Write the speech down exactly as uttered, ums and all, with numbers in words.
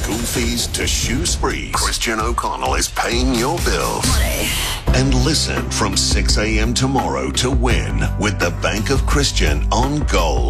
school fees to shoe sprees, Christian O'Connell is paying your bills. Money. And listen from six a.m. tomorrow to win with the Bank of Christian on Gold.